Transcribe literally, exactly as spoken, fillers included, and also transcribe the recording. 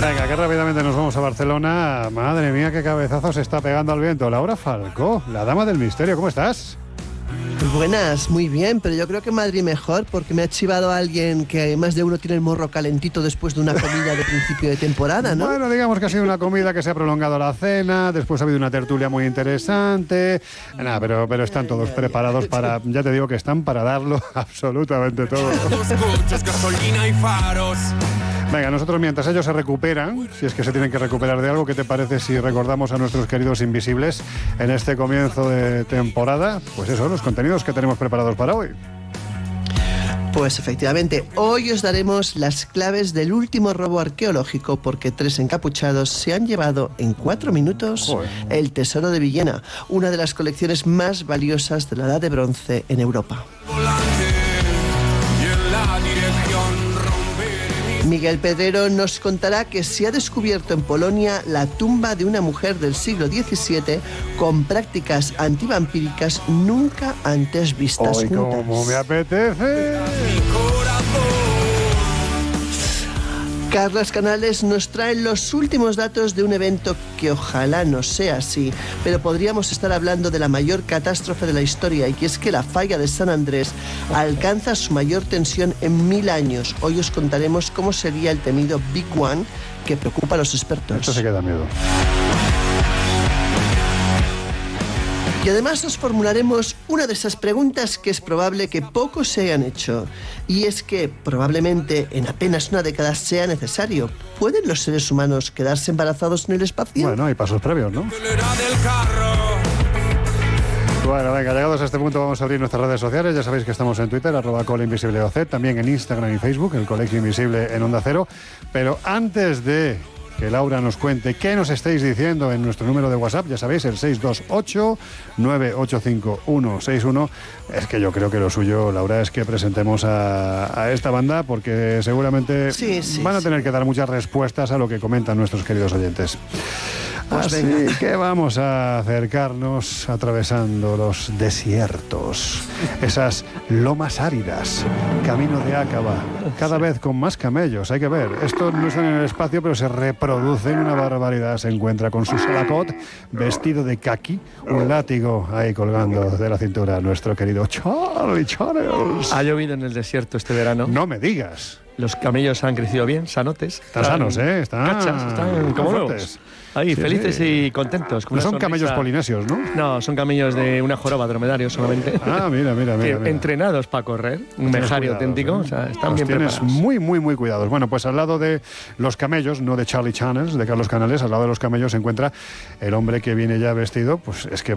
Venga, que rápidamente nos vamos a Barcelona. Madre mía, qué cabezazo se está pegando al viento. Laura Falcó, la dama del misterio, ¿cómo estás? Buenas, muy bien, pero yo creo que Madrid mejor porque me ha chivado a alguien que más de uno tiene el morro calentito después de una comida de principio de temporada, ¿no? Bueno, digamos que ha sido una comida que se ha prolongado la cena, después ha habido una tertulia muy interesante. Nada, pero, pero están todos preparados para, ya te digo que están para darlo absolutamente todo. Venga, nosotros mientras ellos se recuperan, si es que se tienen que recuperar de algo, ¿qué te parece si recordamos a nuestros queridos invisibles en este comienzo de temporada? Pues eso, los contenidos que tenemos preparados para hoy. Pues efectivamente, hoy os daremos las claves del último robo arqueológico porque tres encapuchados se han llevado en cuatro minutos Joder. el Tesoro de Villena, una de las colecciones más valiosas de la Edad de Bronce en Europa. Miguel Pedrero nos contará que se ha descubierto en Polonia la tumba de una mujer del siglo diecisiete con prácticas antivampíricas nunca antes vistas ¡Ay, juntas. cómo me apetece! Carlos Canales nos trae los últimos datos de un evento que ojalá no sea así, pero podríamos estar hablando de la mayor catástrofe de la historia, y que es que la falla de San Andrés alcanza su mayor tensión en mil años. Hoy os contaremos cómo sería el temido Big One que preocupa a los expertos. Esto se queda miedo. Y además os formularemos una de esas preguntas que es probable que pocos se hayan hecho. Y es que probablemente en apenas una década sea necesario. ¿Pueden los seres humanos quedarse embarazados en el espacio? Bueno, hay pasos previos, ¿no? Bueno, venga, llegados a este punto vamos a abrir nuestras redes sociales. Ya sabéis que estamos en Twitter, arroba coleinvisibleoz, también en Instagram y Facebook, el Colegio Invisible en Onda Cero. Pero antes de que Laura nos cuente qué nos estáis diciendo en nuestro número de WhatsApp, ya sabéis, el seis dos ocho, nueve ocho cinco, uno seis uno. Es que yo creo que lo suyo, Laura, es que presentemos a, a esta banda, porque seguramente sí, sí, van a tener sí. que dar muchas respuestas a lo que comentan nuestros queridos oyentes. Pues Así venga. que vamos a acercarnos atravesando los desiertos, esas lomas áridas, camino de Áqaba, cada vez con más camellos. Hay que ver, estos no están en el espacio, pero se reproducen una barbaridad. Se encuentra con su salacot, vestido de caqui, un látigo ahí colgando de la cintura, nuestro querido Charlie Charles. Ha llovido en el desierto este verano. No me digas. Los camellos han crecido bien, sanotes. Están sanos, ¿eh? Están cachas, están como nuevos. Ahí, sí, felices sí. y contentos. No son sonrisa. Camellos polinesios, ¿no? No, son camellos de una joroba, dromedarios solamente. Ah, mira, mira, mira. mira. Entrenados para correr. Un mejario auténtico. ¿eh? O sea, están los bien tienes preparados. muy, muy, muy cuidados. Bueno, pues al lado de los camellos, no de Charlie Channels, de Carlos Canales, al lado de los camellos se encuentra el hombre que viene ya vestido, pues es que